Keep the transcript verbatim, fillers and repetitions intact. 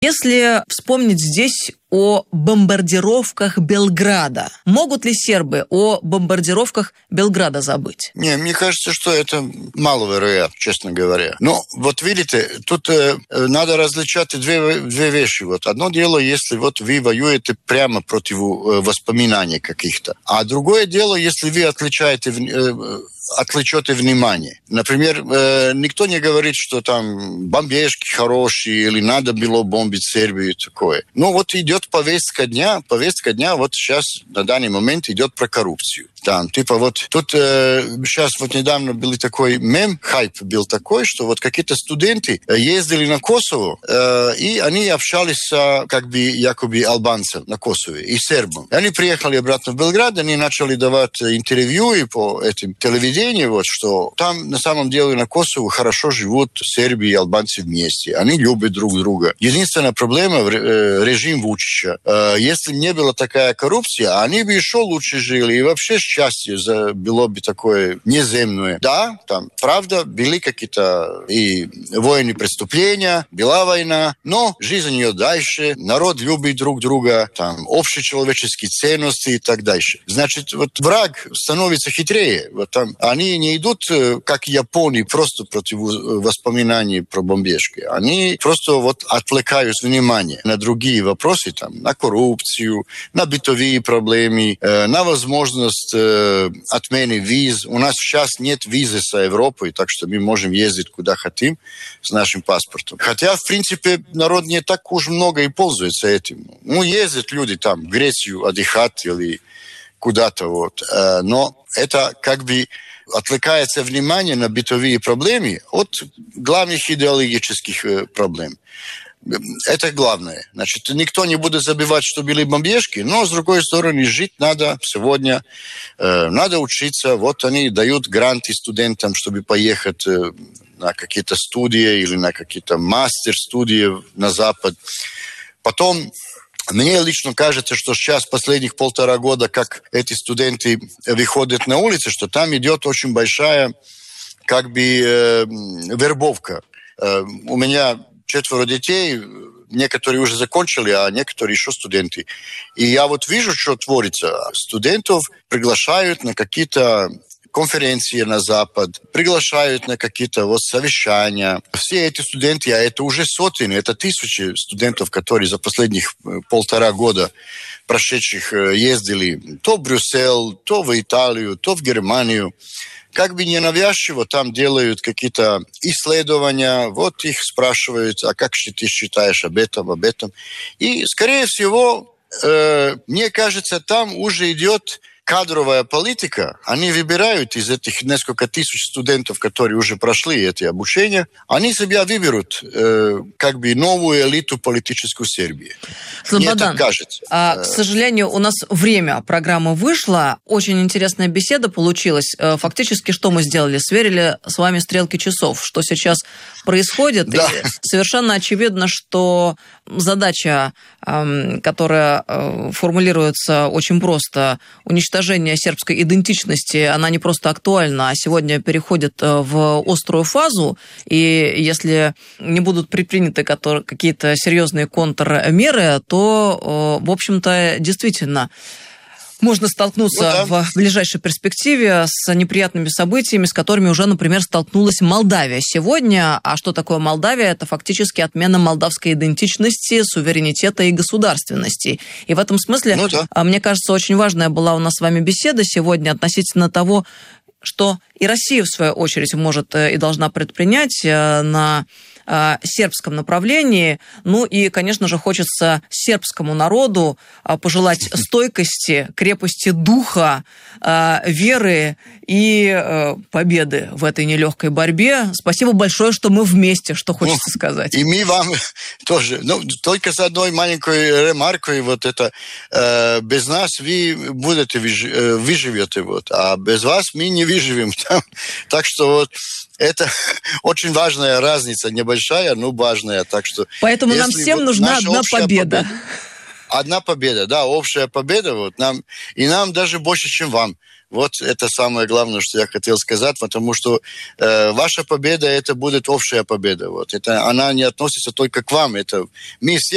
Если вспомнить здесь о бомбардировках Белграда, могут ли сербы о бомбардировках Белграда забыть? Не, мне кажется, что это маловероятно, честно говоря. Но вот видите, тут э, надо различать две, две вещи. Вот одно дело, если вот вы воюете прямо против э, воспоминаний каких-то, а другое дело, если вы отличаете э, отвлечете внимание. Например, э, никто не говорит, что там бомбежки хорошие или надо было бомбить Сербию и такое. Но вот идет повестка дня, повестка дня вот сейчас на данный момент идет про коррупцию. Там, типа вот тут э, сейчас вот недавно был такой мем, хайп был такой, что вот какие-то студенты ездили на Косово, э, и они общались с, как бы, якобы албанцем на Косове и сербом. И они приехали обратно в Белград, они начали давать интервью и по этим телевидению, вот, что там на самом деле на Косово хорошо живут сербы и албанцы вместе. Они любят друг друга. Единственная проблема э, режим Вучича. Э, если не была такая коррупция, они бы еще лучше жили и вообще счастье было бы такое неземное. Да, там, правда, были какие-то и военные преступления, была война, но жизнь идет дальше, народ любит друг друга, там, общечеловеческие ценности и так дальше. Значит, вот враг становится хитрее. Вот там, они не идут, как Япония, просто против воспоминаний про бомбежки. Они просто вот отвлекают внимание на другие вопросы, там, на коррупцию, на бытовые проблемы, на возможность отмены виз. У нас сейчас нет визы с Европой, так что мы можем ездить куда хотим с нашим паспортом. Хотя, в принципе, народ не так уж много и пользуется этим. Ну, ездят люди там в Грецию отдыхать или куда-то вот. Но это как бы отвлекается внимание на бытовые проблемы от главных идеологических проблем. Это главное. Значит, никто не будет забивать, что были бомбежки, но, с другой стороны, жить надо сегодня, э, надо учиться. Вот они дают гранты студентам, чтобы поехать э, на какие-то студии или на какие-то мастер-студии на Запад. Потом, мне лично кажется, что сейчас, последних полтора года, как эти студенты выходят на улицы, что там идет очень большая, как бы, э, вербовка. Э, у меня четверо детей, некоторые уже закончили, а некоторые еще студенты. И я вот вижу, что творится. Студентов приглашают на какие-то конференции на Запад, приглашают на какие-то вот совещания. Все эти студенты, а это уже сотни, это тысячи студентов, которые за последних полтора года прошедших ездили то в Брюссель, то в Италию, то в Германию. Как бы ненавязчиво там делают какие-то исследования, вот их спрашивают, а как ты считаешь об этом, об этом. И, скорее всего, э, мне кажется, там уже идет кадровая политика. Они выбирают из этих несколько тысяч студентов, которые уже прошли эти обучения, они себя выберут э, как бы новую элиту политическую Сербии. Слободан, мне так кажется. А, к сожалению, у нас время программы вышло. Очень интересная беседа получилась. Фактически, что мы сделали? Сверили с вами стрелки часов, что сейчас происходит. Да. И совершенно очевидно, что задача, которая формулируется очень просто, уничтожение сербской идентичности, она не просто актуальна, а сегодня переходит в острую фазу. И если не будут предприняты какие-то серьезные контрмеры, то, в общем-то, действительно можно столкнуться ну, да. в ближайшей перспективе с неприятными событиями, с которыми уже, например, столкнулась Молдавия сегодня. А что такое Молдавия? Это фактически отмена молдавской идентичности, суверенитета и государственности. И в этом смысле, ну, да. мне кажется, очень важная была у нас с вами беседа сегодня относительно того, что и Россия, в свою очередь, может и должна предпринять на сербском направлении. Ну и, конечно же, хочется сербскому народу пожелать стойкости, крепости духа, веры и победы в этой нелегкой борьбе. Спасибо большое, что мы вместе, что хочется ну, сказать. И мы вам тоже. Ну, только с одной маленькой ремаркой, вот это, э, без нас вы будете, выживете, вот, а без вас мы не выживем. Так что вот это очень важная разница, небольшая, но важная. Так что, поэтому нам всем вот нужна одна победа. победа. Одна победа, да, общая победа. Вот, нам, и нам даже больше, чем вам. Вот это самое главное, что я хотел сказать, потому что э, ваша победа, это будет общая победа. Вот. Это, она не относится только к вам. Это, мы все